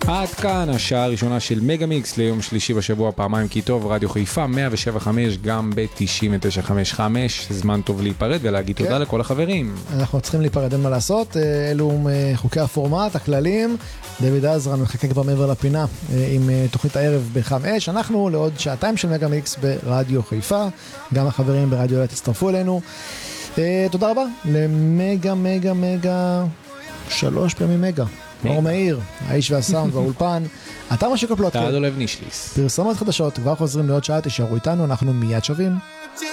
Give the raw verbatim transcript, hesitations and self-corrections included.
עד כאן השעה הראשונה של מגה מיקס ליום שלישי בשבוע, פעמיים כי טוב, רדיו חיפה מאה ושבע נקודה חמש, גם ב-תשעים ותשע נקודה חמש חמש. זמן טוב להיפרד ולהגיד תודה לכל החברים. אנחנו צריכים להיפרד, אין מה לעשות. אלו חוקי הפורמט, הכללים. דוד עזרן מחכה כבר מעבר לפינה עם תוכנית הערב בחמש. אנחנו לעוד שעתיים של מגה מיקס ברדיו חיפה. גם החברים ברדיו אילת הצטרפו אלינו. תודה רבה למגה מגה מגה שלוש פעמים מגה. מאור מאיר, האיש והסאונד והאולפן. אתה משהו כפלוטקה. תעדו לב נישליס. פרסומות חדשות, כבר חוזרים לעוד שעה, תשארו איתנו, אנחנו מיד שווים.